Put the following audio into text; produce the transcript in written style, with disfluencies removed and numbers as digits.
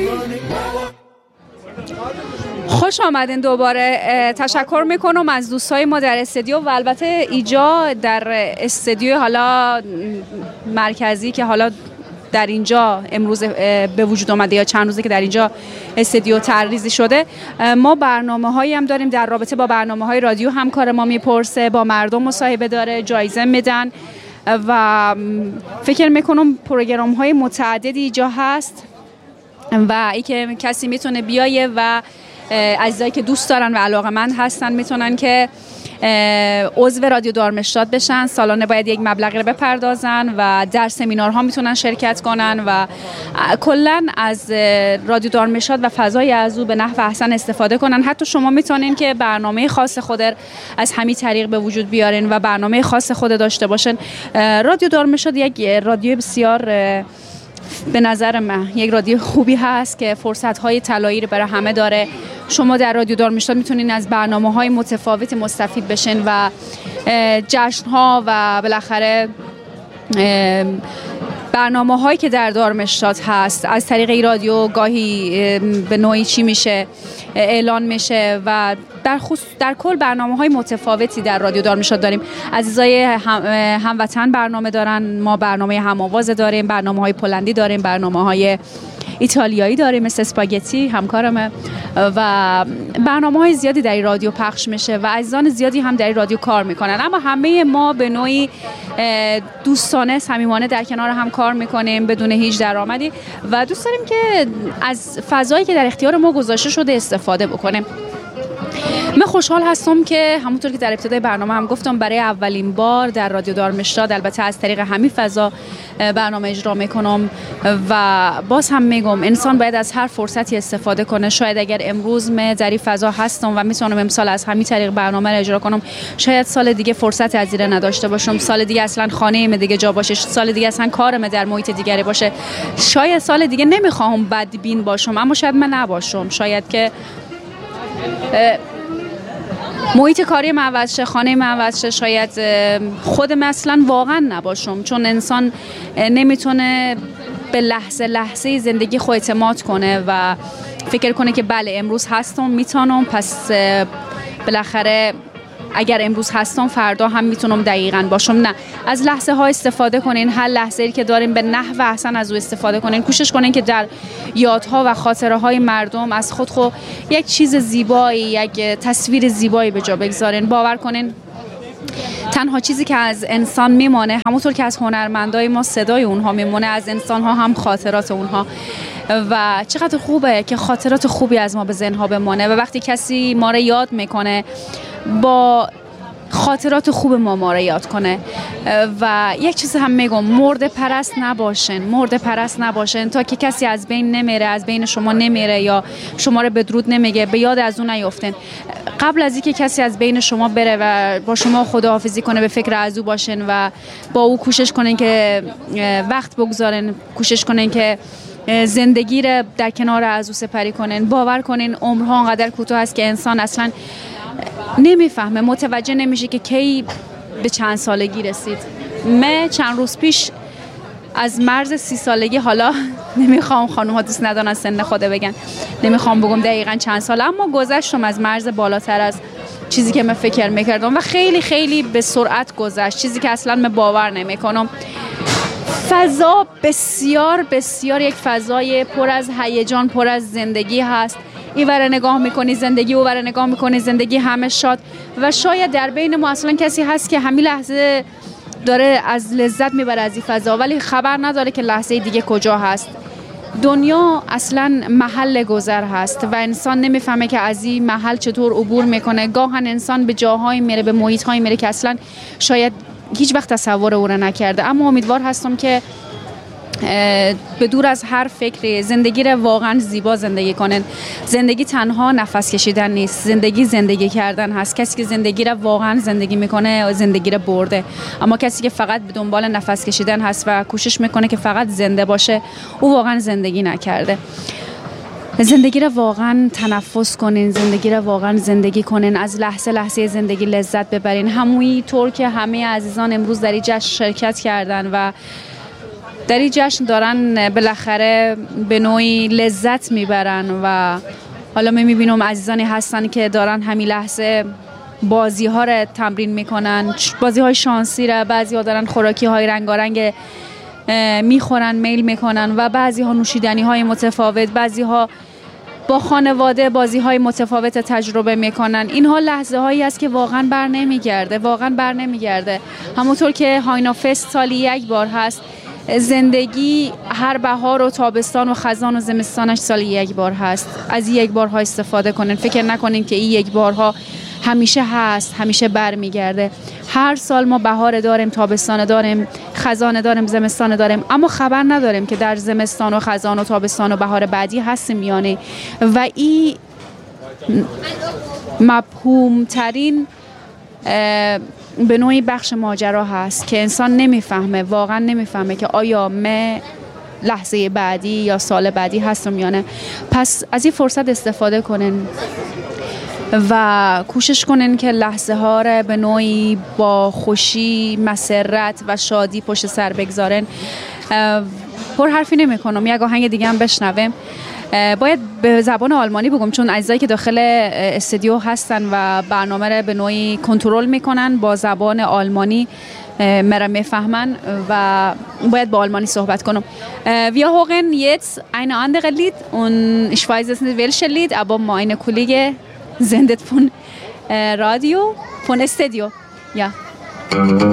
خوش آمدین دوباره. تشکر میکنم از دوستای ما در استودیو و البته ایجا در استودیو حالا مرکزی که حالا در اینجا امروز به وجود آمده یا چند روزه که در اینجا استودیو طراحی شده. ما برنامه‌هایی هم داریم در رابطه با برنامه‌های رادیو، همکار ما میپرسه، با مردم مصاحبه داره، جایزه میدن و فکر میکنم پروگرام‌های متعددی اینجا هست و ای که کسی میتونه بیایه و عزیزایی که دوست دارن و علاقه‌مند هستن میتونن که عضو رادیو دارمشتاد بشن. سالانه باید یک مبلغی رو بپردازن و در سمینارها میتونن شرکت کنن و کلا از رادیو دارمشتاد و فضای از او به نحو احسن استفاده کنن. حتی شما میتونین که برنامه خاص خود از همین طریق به وجود بیارین و برنامه خاص خود داشته باشن. رادیو دارمشتاد یک رادیو بسیار به نظر من یک رادیو خوبی هست که فرصت‌های طلایی رو برای همه داره. شما در رادیو دارمشتاد میتونین از برنامه‌های متفاوت مستفید بشین و جشن‌ها و بالاخره برنامه‌هایی که در دارمشتاد هست از طریق این رادیو گاهی به نوعی چی میشه اعلان میشه و در کل برنامه‌های متفاوتی در رادیو دارمشتاد داریم. عزیزای هموطن برنامه دارن، ما برنامه هم‌آواز داریم، برنامه‌های پولندی داریم، برنامه‌های ایتالیایی داریم مثل اسپاگتی همکارمه و برنامه‌های زیادی در این رادیو پخش میشه و عزیزان زیادی هم در این رادیو کار میکنن. اما همه ما به نوعی دوستانه صمیمانه در کنار هم کار میکنیم بدون هیچ درآمدی و دوست داریم که از فضایی که در اختیار ما گذاشته شده استفاده بکنیم. من خوشحال هستم که همونطور که در ابتدای برنامه هم گفتم برای اولین بار در رادیو دارمشتاد البته از طریق همین فضا برنامه اجرا میکنم و باز هم میگم انسان باید از هر فرصتی استفاده کنه. شاید اگر امروز من در این فضا هستم و میتونم امسال از همین طریق برنامه رو اجرا کنم، شاید سال دیگه فرصت از این نداشته باشم، سال دیگه اصلا خانه‌ام دیگه جا باشه، سال دیگه اصلا کارم در محیط دیگری باشه، شاید سال دیگه نمیخوام بدبین باشم اما شاید من نباشم، شاید که محیط کاری من عوض شه، خانه من عوض شه، شاید خودم اصلا واقعا نباشم، چون انسان نمیتونه به لحظه لحظه زندگی خود اعتماد کنه و فکر کنه که بله امروز هستم میتونم، پس بالاخره اگر امروز هستم فردا هم میتونم دقیقاً باشم. نه، از لحظه ها استفاده کنین، هر لحظه‌ای که دارین به نحو احسن از او استفاده کنین، کوشش کنین که در یادها و خاطره های مردم از خود یک چیز زیبایی، یک تصویر زیبایی به جا بگذارین. باور کنین تنها چیزی که از انسان میمانه، همونطور که از هنرمندای ما صدای اونها میمونه، از انسان ها هم خاطرات اونها و چقدر خوبه که خاطرات خوبی از ما به ذهنها بمانه و وقتی کسی ما رو یاد میکنه با خاطرات خوب ما رو یاد کنه. و یک چیز هم میگم، مرده پرست نباشن تا که کسی از بین نمیره، از بین شما نمیره یا شما رو بدرود نمیگه، به یاد از اون نیافتن. قبل از اینکه کسی از بین شما بره و با شما خداحافظی کنه به فکر از او باشن و با او کوشش کنن که وقت بگذارن، کوشش کنن که زندگی رو در کنار از او سپری کنن. باور کنین عمرها انقدر کوتاه است که انسان اصلا نمیفهمه، متوجه نمیشه که کی به چند سالگی رسید. من چند روز پیش از مرز 30 سالگی، حالا نمیخوام خانوم ها دوست ندارن سن خود بگن، نمیخوام بگم دقیقاً چند سال، اما گذشتم از مرز بالاتر از چیزی که من فکر میکردم و خیلی خیلی به سرعت گذشت، چیزی که اصلا من باور نمیکنم. فضا بسیار بسیار یک فضای پر از هیجان، پر از زندگی هست. اینور نگاه میکنی زندگی، اونور نگاه میکنی زندگی، همه شاد و شاید در بین ما اصلا کسی هست که همین لحظه داره از لذت میبره از این فضا ولی خبر نداره که لحظه دیگه کجا هست. دنیا اصلا محل گذر هست و انسان نمیفهمه که از این محل چطور عبور میکنه. گاهن انسان به جاهای میره، به محیط‌های میره که اصلا شاید هیچ وقت تصور او را نکرده. اما امیدوار هستم که به دور از هر فکری زندگی رو واقعا زیبا زندگی کنن. زندگی تنها نفس کشیدن نیست، زندگی کردن هست. کسی که زندگی رو واقعا زندگی میکنه زندگی رو برده، اما کسی که فقط به دنبال نفس کشیدن هست و کوشش میکنه که فقط زنده باشه او واقعا زندگی نکرده. زندگی رو واقعا تنفس کنین، زندگی رو واقعا زندگی کنین، از لحظه لحظه زندگی لذت ببرین. همونی طور که همه عزیزان امروز در این جشن شرکت کردن و در این جشن دارن بالاخره به نوعی لذت میبرن و حالا میبینم عزیزانی هستن که دارن همین لحظه بازی ها رو تمرین میکنن، بازی های شانسی را. بعضی ها دارن خوراکی های رنگارنگ میخورن، میل میکنن و بعضی ها نوشیدنی های متفاوت، بعضی ها با خانواده بازی های متفاوت تجربه میکنن. اینها لحظه هایی است که واقعا بر نمیگرده. همونطور که هاینا فست سالی یک بار هست، زندگی هر بهار و تابستان و خزان و زمستانش سالی یک بار هست. از این یک بارها استفاده کنین. فکر نکنین که این یک بارها همیشه هست، همیشه برمیگرده. هر سال ما بهار داریم، تابستان داریم، خزان داریم، زمستان داریم، اما خبر نداریم که در زمستان و خزان و تابستان و بهار بعدی هستیم یا نه. و این مفهوم ترین به نوعی بخش ماجرا هست که انسان نمیفهمه، واقعا نمیفهمه که آیا من لحظه بعدی یا سال بعدی هستم یا نه. پس از این فرصت استفاده کنین و کوشش کنین که لحظه ها را به نوعی با خوشی، مسرت و شادی پشت سر بگذارن. پر حرفی نمی کنم، یک آهنگ دیگه هم بشنویم. باید به زبان آلمانی بگم چون عزیزایی که داخل استودیو هستن و برنامه را به نوعی کنترل میکنن با زبان آلمانی مرا میفهمن و باید با آلمانی صحبت کنم. Wir hören jetzt eine andere Lied und ich weiß jetzt nicht welche Lied, aber meine Kollege sendet von Radio, von Studio. Ja.